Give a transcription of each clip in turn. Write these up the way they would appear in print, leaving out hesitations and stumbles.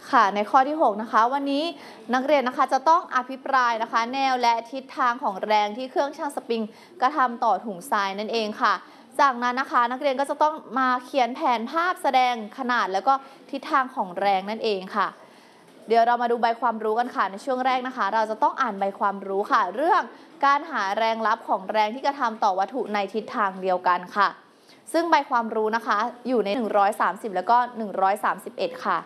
ค่ะในข้อที่6นะคะวันนี้นักเรียนนะคะจะต้องอภิปรายนะคะแนวและทิศทางของแรงที่เครื่องชั่งสปริงกระทำต่อถุงทรายนั่นเองค่ะจากนั้นนะคะนักเรียนก็จะต้องมาเขียนแผนภาพแสดงขนาดแล้วก็ทิศทางของแรงนั่นเองค่ะเดี๋ยวเรามาดูใบความรู้กันค่ะในช่วงแรกนะคะเราจะต้องอ่านใบความรู้ค่ะเรื่องการหาแรงลับของแรงที่กระทำต่อวัตถุในทิศทางเดียวกันค่ะซึ่งใบความรู้นะคะอยู่ใน130แล้วก็131ค่ะ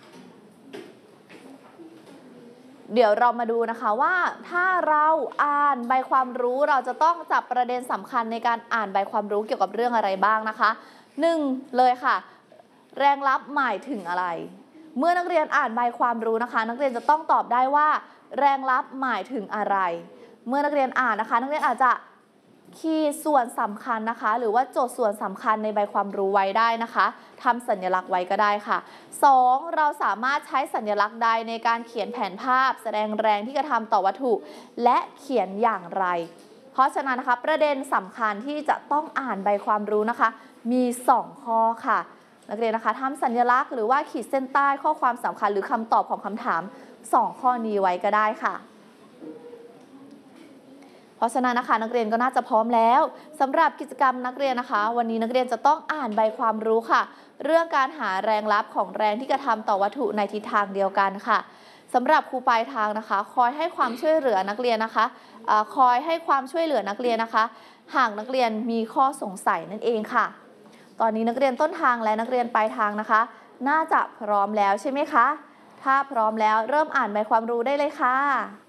เดี๋ยวเรามาดูนะคะว่าถ้าเราอ่านใบความรู้เราจะต้องจับประเด็นสำคัญในการอ่านใบความรู้เกี่ยวกับเรื่องอะไรบ้างนะคะ1เลยค่ะแรงลับหมายถึงอะไรเมื่อนักเรียนอ่านใบความรู้นะคะนักเรียนจะต้องตอบได้ว่าแรงลับหมายถึงอะไรเมื่อนักเรียนอ่านนะคะนักเรียนอาจจะขีดส่วนสำคัญนะคะหรือว่าโจทย์ส่วนสำคัญในใบความรู้ไว้ได้นะคะทำสัญลักษณ์ไว้ก็ได้ค่ะ2เราสามารถใช้สัญลักษณ์ใดในการเขียนแผนภาพแสดงแรงที่กระทำต่อวัตถุและเขียนอย่างไรเพราะฉะนั้นนะคะประเด็นสำคัญที่จะต้องอ่านใบความรู้นะคะมี2ข้อค่ะนักเรียนนะคะทำสัญลักษณ์หรือว่าขีดเส้นใต้ข้อความสำคัญหรือคำตอบของคำถาม2ข้อนี้ไว้ก็ได้ค่ะเพราะฉะนั้นนะคะนักเรียนก็น่าจะพร้อมแล้วสำหรับกิจกรรมนักเรียนนะคะวันนี้นักเรียนจะต้องอ่านใบความรู้ค่ะเรื่องการหาแรงลับของแรงที่กระทำต่อวัตถุในทิศทางเดียวกันค่ะสำหรับครูปลายทางนะคะคอยให้ความช่วยเหลือนักเรียนนะคะคอยให้ความช่วยเหลือนักเรียนนะคะหากนักเรียนมีข้อสงสัยนั่นเองค่ะตอนนี้นักเรียนต้นทางและนักเรียนปลายทางนะคะน่าจะพร้อมแล้วใช่ไหมคะถ้าพร้อมแล้วเริ่มอ่านใบความรู้ได้เลยค่ะ